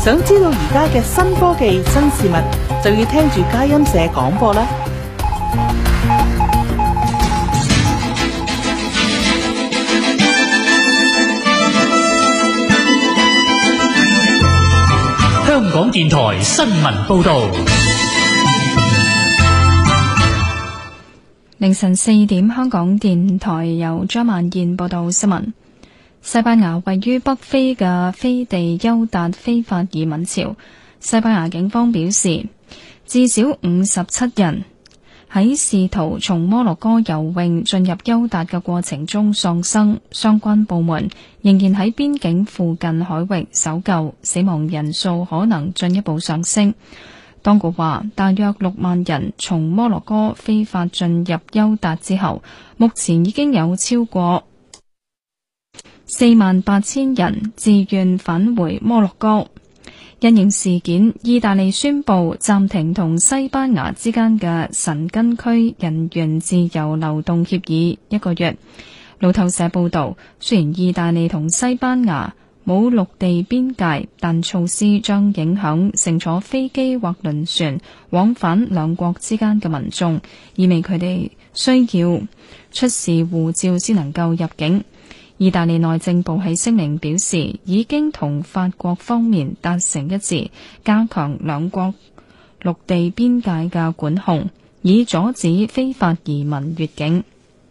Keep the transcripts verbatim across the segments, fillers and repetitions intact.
想知道而家嘅新科技、新事物，就要聽住佳音社廣播啦。 香港電台新聞報道。 凌晨四點，香港電台由張曼燕報道新聞。西班牙位於北非嘅飛地丘達非法移民潮，西班牙警方表示，至少五十七人喺試圖從摩洛哥游泳進入丘達嘅過程中喪生，相關部門仍然喺邊境附近海域搜救，死亡人數可能進一步上升。當局話，大約六萬人從摩洛哥非法進入丘達之後，目前已經有超過四萬八千人自願返回摩洛哥。因應事件，意大利宣布暫停同西班牙之間嘅申根區人員自由流動協議一個月。路透社報道，雖然意大利同西班牙冇陸地邊界，但措施將影響乘坐飛機或輪船往返兩國之間嘅民眾，意味佢哋需要出示護照先能夠入境。意大利內政部喺聲明表示，已經同法國方面達成一致，加強兩國陸地邊界嘅管控，以阻止非法移民越境。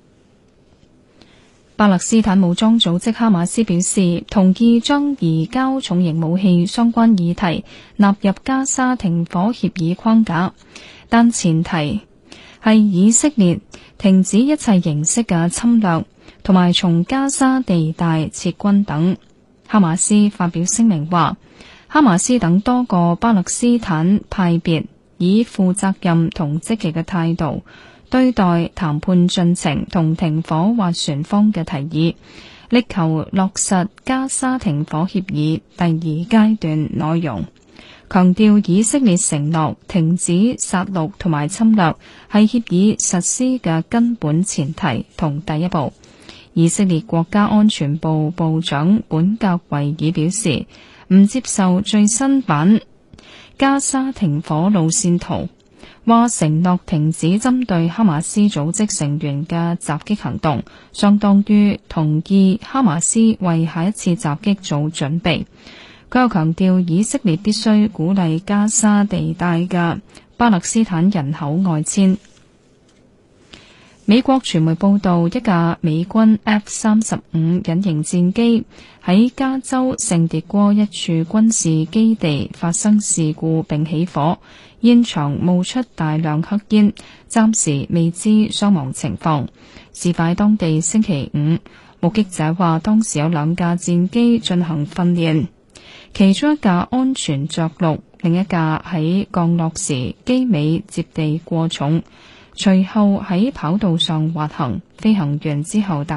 巴勒斯坦武裝組織哈馬斯表示，同意將移交重型武器相關議題納入加沙停火協議框架，但前提係以色列停止一切形式嘅侵略，同埋從加沙地帶撤軍等。哈馬斯發表聲明話，哈馬斯等多個巴勒斯坦派別以負責任同積極嘅態度對待談判進程同停火斡旋方嘅提議，力求落實加沙停火協議第二階段內容，強調以色列承諾停止殺戮同埋侵略係協議實施嘅根本前提同第一步。以色列國家安全部部長本格維爾表示，唔接受最新版加沙停火路線圖，話承諾停止針對哈馬斯組織成員嘅襲擊行動，相當於同意哈馬斯為下一次襲擊做準備。佢又強調，以色列必須鼓勵加沙地帶嘅巴勒斯坦人口外遷。美國傳媒報道，一架美軍 F 三十五隱形戰機喺加州聖迭戈一處軍事基地發生事故並起火，現場冒出大量黑煙，暫時未知傷亡情況。事發當地星期五，目擊者話當時有兩架戰機進行訓練，其中一架安全着陸，另一架喺降落時機尾接地過重，隨後喺跑道上滑行，飛行員之後